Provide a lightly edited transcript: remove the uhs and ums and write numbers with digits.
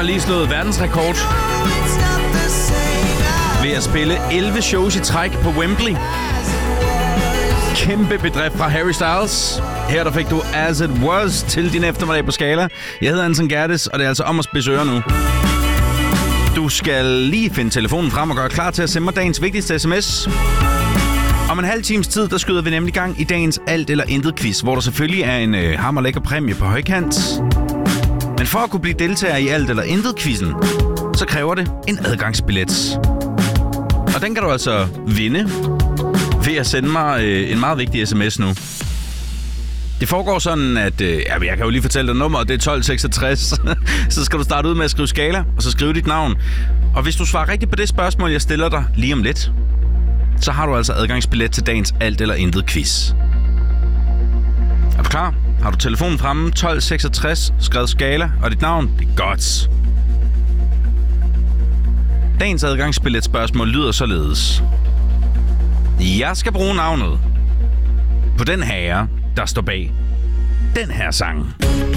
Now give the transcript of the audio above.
lige slået verdensrekord ved at spille 11 shows i træk på Wembley. Kæmpe bedrift fra Harry Styles. Her der fik du As It Was til din eftermiddag på Skala. Jeg hedder Anson Gerdes, og det er altså om at spidse ører nu. Du skal lige finde telefonen frem og gøre klar til at sende mig dagens vigtigste sms. Om en halv times tid, der skyder vi nemlig gang i dagens alt eller intet quiz, hvor der selvfølgelig er en hammerlækker præmie på højkant. Men for at kunne blive deltager i alt eller intet quizzen, så kræver det en adgangsbillet. Og den kan du altså vinde ved at sende mig en meget vigtig sms nu. Det foregår sådan, at jeg kan jo lige fortælle dig nummeret, det er 1266. Så skal du starte ud med at skrive Skala, og så skrive dit navn. Og hvis du svarer rigtigt på det spørgsmål, jeg stiller dig lige om lidt, så har du altså adgangsbillet til dagens alt eller intet quiz. Er du klar? Har du telefonen fremme? 1266, skrevet Skala, og dit navn? Det er godt. Dagens adgangsbillet spørgsmål lyder således. Jeg skal bruge navnet på den herre, der står bag den her sang.